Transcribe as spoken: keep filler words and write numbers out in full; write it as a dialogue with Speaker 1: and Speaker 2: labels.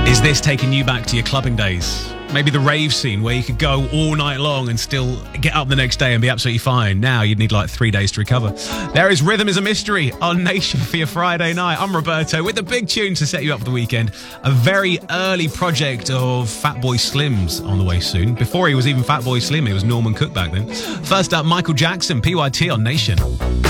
Speaker 1: Is this taking you back to your clubbing days? Maybe the rave scene where you could go all night long and still get up the next day and be absolutely fine. Now you'd need like three days to recover. There is Rhythm is a Mystery on Nation for your Friday night. I'm Roberto with a big tune to set you up for the weekend. A very early project of Fatboy Slim's on the way soon. Before he was even Fatboy Slim, he was Norman Cook back then. First up, Michael Jackson, P Y T on Nation.